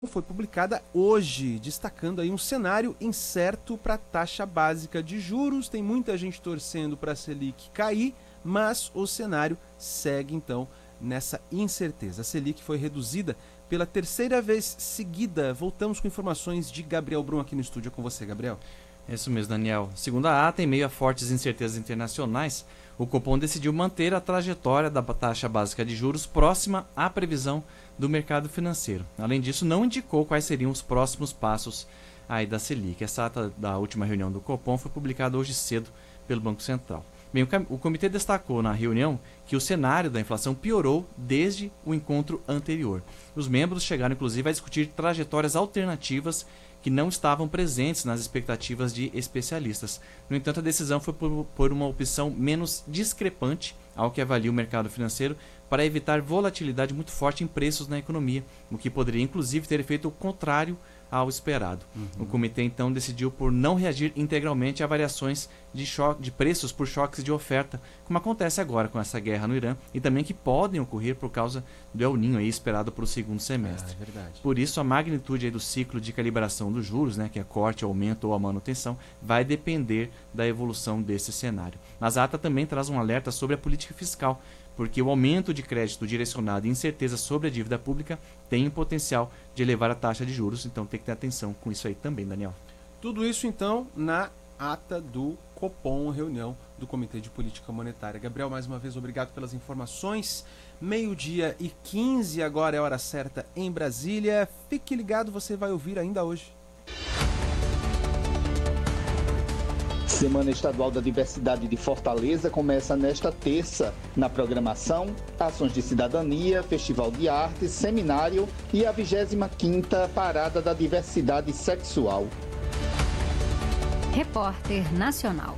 foi publicada hoje, destacando aí um cenário incerto para a taxa básica de juros. Tem muita gente torcendo para a Selic cair, mas o cenário segue então nessa incerteza. A Selic foi reduzida pela terceira vez seguida. Voltamos com informações de Gabriel Brum aqui no estúdio. É com você, Gabriel. É isso mesmo, Daniel. Segundo a ata, em meio a fortes incertezas internacionais, o Copom decidiu manter a trajetória da taxa básica de juros próxima à previsão do mercado financeiro. Além disso, não indicou quais seriam os próximos passos aí da Selic. Essa ata da última reunião do Copom foi publicada hoje cedo pelo Banco Central. Bem, o comitê destacou na reunião que o cenário da inflação piorou desde o encontro anterior. Os membros chegaram, inclusive, a discutir trajetórias alternativas que não estavam presentes nas expectativas de especialistas. No entanto, a decisão foi por uma opção menos discrepante ao que avalia o mercado financeiro para evitar volatilidade muito forte em preços na economia, o que poderia, inclusive, ter feito o contrário ao esperado. O comitê, então, decidiu por não reagir integralmente a variações de preços por choques de oferta, como acontece agora com essa guerra no Irã, e também que podem ocorrer por causa do El Niño aí esperado para o segundo semestre. É verdade. Por isso, a magnitude aí do ciclo de calibração dos juros, que é corte, aumento ou a manutenção, vai depender da evolução desse cenário. Mas a ata também traz um alerta sobre a política fiscal, porque o aumento de crédito direcionado e incerteza sobre a dívida pública tem o potencial de elevar a taxa de juros, então tem que ter atenção com isso aí também, Daniel. Tudo isso, então, na ata do Copom, reunião do Comitê de Política Monetária. Gabriel, mais uma vez, obrigado pelas informações. 12h15, agora é a hora certa em Brasília. Fique ligado, você vai ouvir ainda hoje. Semana Estadual da Diversidade de Fortaleza começa nesta terça. Na programação, ações de cidadania, festival de arte, seminário e a 25ª Parada da Diversidade Sexual. Repórter Nacional.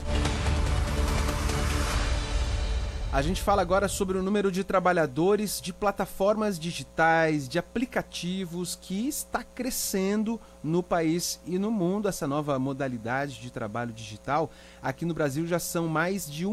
A gente fala agora sobre o número de trabalhadores de plataformas digitais, de aplicativos, que está crescendo no país e no mundo. Essa nova modalidade de trabalho digital, aqui no Brasil já são mais de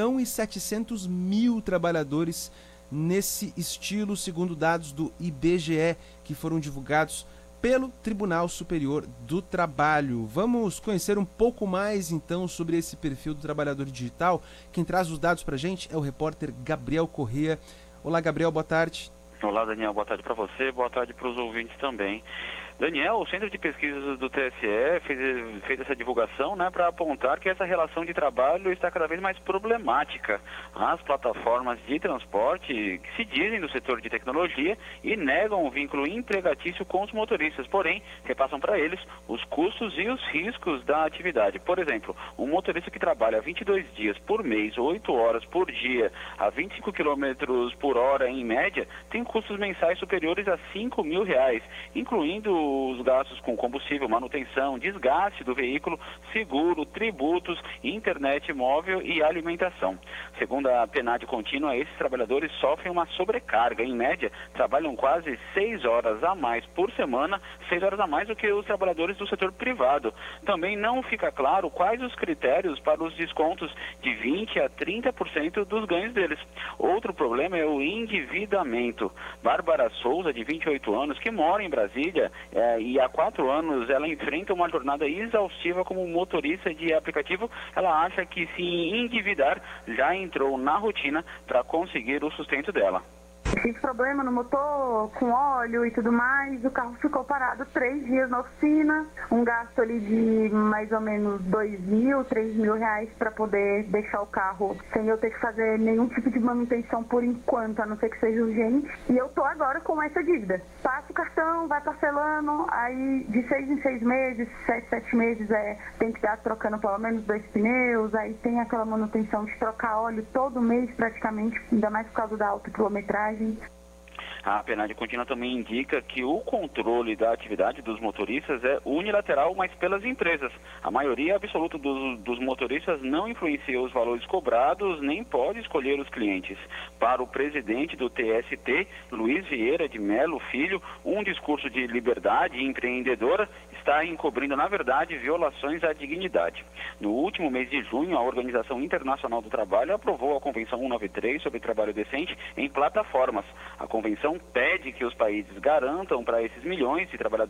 1.700.000 trabalhadores nesse estilo, segundo dados do IBGE, que foram divulgados pelo Tribunal Superior do Trabalho. Vamos conhecer um pouco mais, então, sobre esse perfil do trabalhador digital. Quem traz os dados para a gente é o repórter Gabriel Corrêa. Olá, Gabriel, boa tarde. Olá, Daniel, boa tarde para você, boa tarde para os ouvintes também. Daniel, o Centro de Pesquisas do TSE fez essa divulgação, para apontar que essa relação de trabalho está cada vez mais problemática. As plataformas de transporte que se dizem do setor de tecnologia e negam o vínculo empregatício com os motoristas, porém, repassam para eles os custos e os riscos da atividade. Por exemplo, um motorista que trabalha 22 dias por mês, 8 horas por dia, a 25 km por hora em média, tem custos mensais superiores a R$5.000, incluindo os gastos com combustível, manutenção, desgaste do veículo, seguro, tributos, internet móvel e alimentação. Segundo a PNAD contínua, esses trabalhadores sofrem uma sobrecarga. Em média, trabalham quase 6 horas a mais por semana, 6 horas a mais do que os trabalhadores do setor privado. Também não fica claro quais os critérios para os descontos de 20% a 30% dos ganhos deles. Outro problema é o endividamento. Bárbara Souza, de 28 anos, que mora em Brasília, e há 4 anos ela enfrenta uma jornada exaustiva como motorista de aplicativo. Ela acha que se endividar já entrou na rotina para conseguir o sustento dela. Tive problema no motor, com óleo e tudo mais, o carro ficou parado 3 dias na oficina, um gasto ali de mais ou menos R$2.000, R$3.000 para poder deixar o carro sem eu ter que fazer nenhum tipo de manutenção por enquanto, a não ser que seja urgente. E eu tô agora com essa dívida. Passa o cartão, vai parcelando, aí de 6 em 6 meses, 7 meses tem que estar trocando pelo menos 2 pneus, aí tem aquela manutenção de trocar óleo todo mês praticamente, ainda mais por causa da alta quilometragem. A PNAD contínua também indica que o controle da atividade dos motoristas é unilateral, mas pelas empresas. A maioria absoluta dos motoristas não influencia os valores cobrados, nem pode escolher os clientes. Para o presidente do TST, Luiz Vieira de Melo Filho, um discurso de liberdade empreendedora está encobrindo, na verdade, violações à dignidade. No último mês de junho, a Organização Internacional do Trabalho aprovou a Convenção 193 sobre trabalho decente em plataformas. A convenção pede que os países garantam para esses milhões de trabalhadores